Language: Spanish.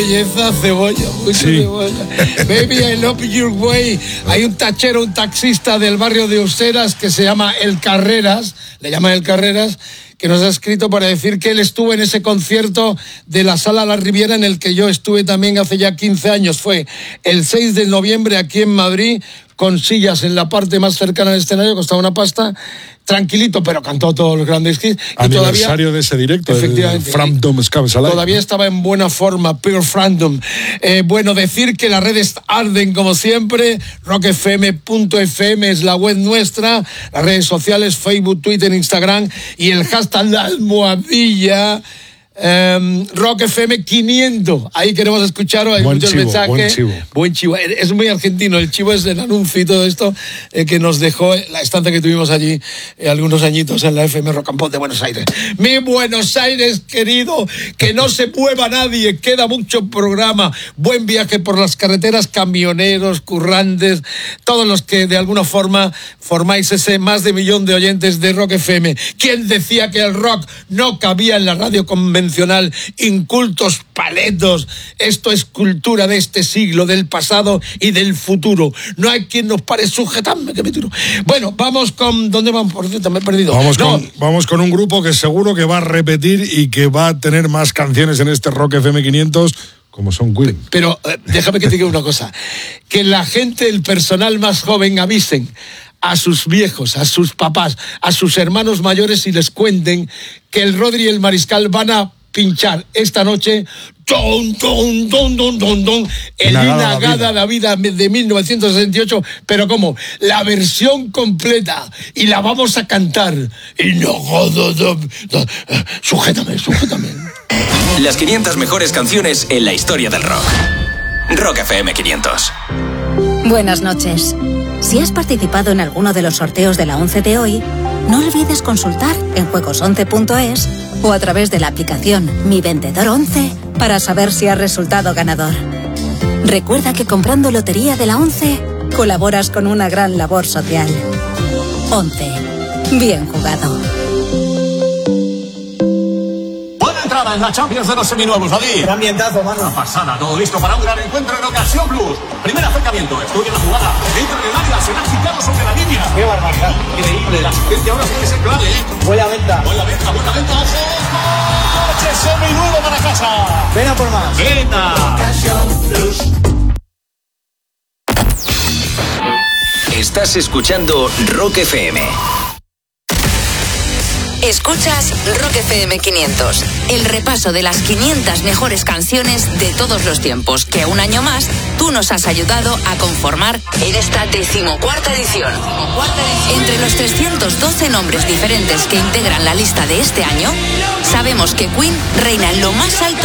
Belleza, cebolla, mucha cebolla. Baby, I love your way. Hay un tachero, un taxista del barrio de Useras que se llama El Carreras, le llaman El Carreras, que nos ha escrito para decir que él estuvo en ese concierto de la Sala La Riviera en el que yo estuve también hace ya 15 años. Fue el 6 de noviembre aquí en Madrid, con sillas en la parte más cercana al escenario, costaba una pasta, tranquilito, pero cantó todos los grandes hits. Aniversario todavía, de ese directo, efectivamente, Framdom Scavs Alive. Todavía estaba en buena forma, Pure Framdom. Bueno, decir que las redes arden como siempre, rockfm.fm es la web nuestra, las redes sociales, Facebook, Twitter, Instagram, y el hashtag La Almohadilla, Rock FM 500. Ahí queremos escucharos, hay muchos mensajes. Buen chivo. Es muy argentino, el chivo es el anuncio y todo esto que nos dejó la estancia que tuvimos allí algunos añitos en la FM Rock and Pop de Buenos Aires. Mi Buenos Aires querido, que no se mueva nadie, queda mucho programa. Buen viaje por las carreteras, camioneros, currantes, todos los que de alguna forma formáis ese más de 1 millón de oyentes de Rock FM. ¿Quién decía que el rock no cabía en la radio convencional? Incultos paletos, esto es cultura de este siglo, del pasado y del futuro. No hay quien nos pare, sujetadme que me tiro. Bueno, vamos con... ¿Dónde vamos? Por cierto, me he perdido. Vamos con un grupo que seguro que va a repetir y que va a tener más canciones en este Rock FM 500, como son Queen. Pero déjame que te diga una cosa. Que la gente, el personal más joven, avisen a sus viejos, a sus papás, a sus hermanos mayores y les cuenten que el Rodri y el Mariscal van a pinchar esta noche el Inagada la vida de 1968, pero ¿cómo? La versión completa, y la vamos a cantar. Sujétame. Las 500 mejores canciones en la historia del rock. Rock FM 500. Buenas noches. Si has participado en alguno de los sorteos de la 11 de hoy, no olvides consultar en juegos11.es o a través de la aplicación Mi Vendedor 11 para saber si has resultado ganador. Recuerda que comprando Lotería de la 11 colaboras con una gran labor social. 11. Bien jugado. En la Champions de los seminuevos, David. ¡Qué ambientazo, mano! Una pasada, todo listo para un gran encuentro en Ocasión Plus. Primer acercamiento, estudia la jugada. Dentro del área, será quitado sobre la línea. ¡Qué barbaridad! Increíble, la asistencia ahora sí que es clave, ¿eh? Buena venta. Buena venta. ¡Coche seminuevo para casa! Ven a por más. ¡Venga! Ocasión Plus. Estás escuchando Rock FM. Escuchas Rock FM 500, el repaso de las 500 mejores canciones de todos los tiempos, que un año más tú nos has ayudado a conformar en esta 14ª edición. Entre los 312 nombres diferentes que integran la lista de este año, sabemos que Queen reina en lo más alto